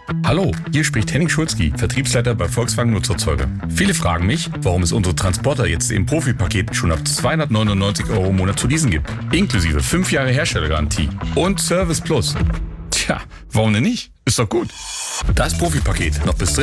Hallo, hier spricht Henning Schulzki, Vertriebsleiter bei Volkswagen Nutzerzeuger. Viele fragen mich, warum es unsere Transporter jetzt im Profipaket schon ab 299 € im Monat zu leasen gibt. Inklusive 5 Jahre Herstellergarantie und Service Plus. Tja, warum denn nicht? Ist doch gut. Das Profipaket noch bis